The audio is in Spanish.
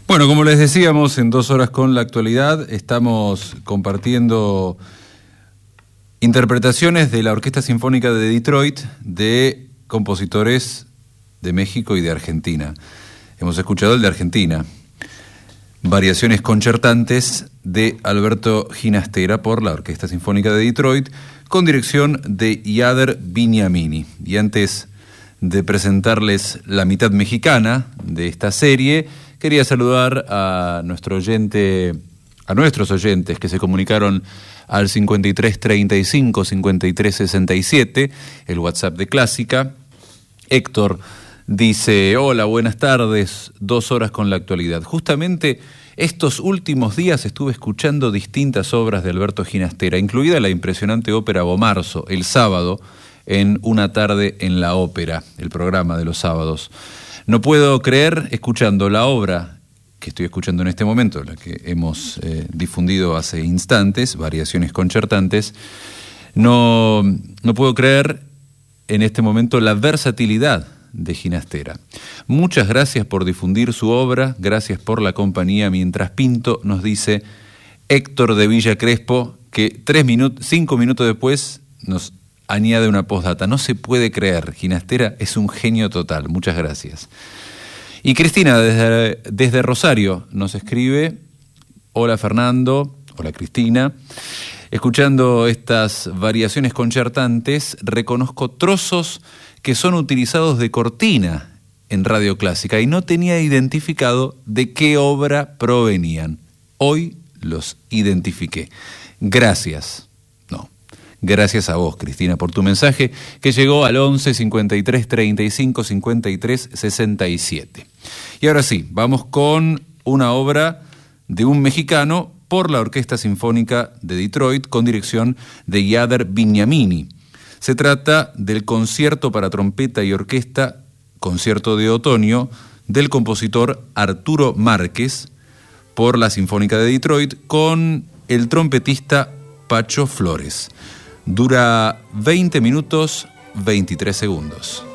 Bueno, como les decíamos, en 2 horas con la actualidad estamos compartiendo interpretaciones de la Orquesta Sinfónica de Detroit de compositores de México y de Argentina. Hemos escuchado el de Argentina, Variaciones concertantes de Alberto Ginastera por la Orquesta Sinfónica de Detroit, con dirección de Jader Biniamini. Y antes de presentarles la mitad mexicana de esta serie, quería saludar a nuestros oyentes que se comunicaron al 5335 5367, el WhatsApp de Clásica. Héctor dice: hola, buenas tardes, 2 horas con la actualidad. Justamente estos últimos días estuve escuchando distintas obras de Alberto Ginastera, incluida la impresionante ópera Bomarzo, el sábado, en Una tarde en la ópera, el programa de los sábados. No puedo creer, escuchando la obra que estoy escuchando en este momento, la que hemos difundido hace instantes, Variaciones concertantes, no puedo creer en este momento la versatilidad de Ginastera. Muchas gracias por difundir su obra, gracias por la compañía mientras pinto, nos dice Héctor de Villa Crespo, que 5 minutos después nos añade una postdata. No se puede creer, Ginastera es un genio total. Muchas gracias. Y Cristina desde Rosario nos escribe: hola Fernando, hola Cristina. Escuchando estas variaciones concertantes, reconozco trozos que son utilizados de cortina en Radio Clásica y no tenía identificado de qué obra provenían. Hoy los identifiqué. Gracias. Gracias a vos, Cristina, por tu mensaje que llegó al 11 53 35 53 67. Y ahora sí, vamos con una obra de un mexicano por la Orquesta Sinfónica de Detroit con dirección de Jader Biniamini. Se trata del concierto para trompeta y orquesta, concierto de otoño, del compositor Arturo Márquez por la Sinfónica de Detroit con el trompetista Pacho Flores. Dura 20 minutos 23 segundos.